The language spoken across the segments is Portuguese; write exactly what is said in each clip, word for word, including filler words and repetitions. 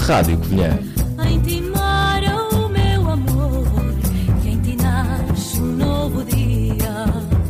Rádio Covilhã. Em ti mora o meu amor, e em ti nasce um novo dia.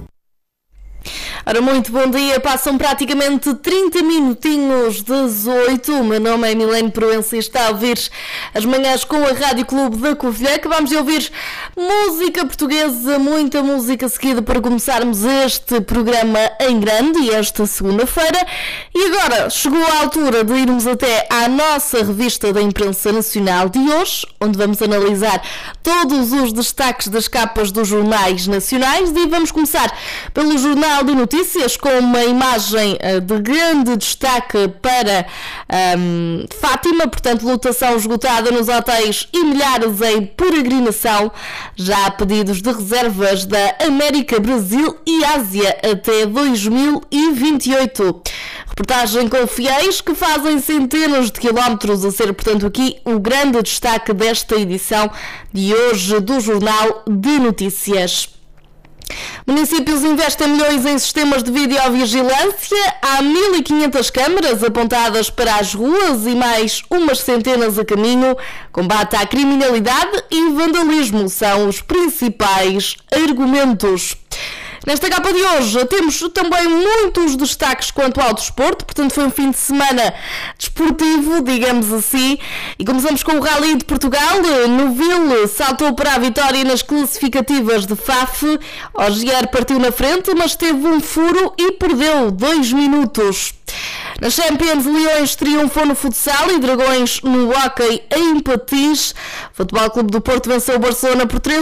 Ora, muito bom dia, passam praticamente trinta minutinhos das oito. O meu nome é Milene Proença e está a ouvir as manhãs com a Rádio Clube da Covilhã. Acabamos de ouvir música portuguesa, muita música seguida para começarmos este programa em grande, esta segunda-feira. E agora chegou a altura de irmos até à nossa revista da imprensa nacional de hoje, onde vamos analisar todos os destaques das capas dos jornais nacionais, e vamos começar pelo Jornal de Notícias, com uma imagem de grande destaque para um, Fátima, portanto, lotação esgotada nos hotéis e milhares em peregrinação. Já há pedidos de reservas da América, Brasil e Ásia até dois mil e vinte e oito. Reportagem com fiéis que fazem centenas de quilómetros a ser, portanto, aqui o grande destaque desta edição de hoje do Jornal de Notícias. Municípios investem milhões em sistemas de videovigilância. Há mil e quinhentas câmaras apontadas para as ruas e mais umas centenas a caminho. Combate à criminalidade e vandalismo são os principais argumentos. Nesta capa de hoje temos também muitos destaques quanto ao desporto, portanto foi um fim de semana desportivo, digamos assim, e começamos com o Rally de Portugal. Neuville saltou para a vitória nas classificativas de F A F, Ogier partiu na frente, mas teve um furo e perdeu dois minutos. Na Champions, Leões triunfou no futsal e Dragões no hóquei em patins. O Futebol Clube do Porto venceu o Barcelona por três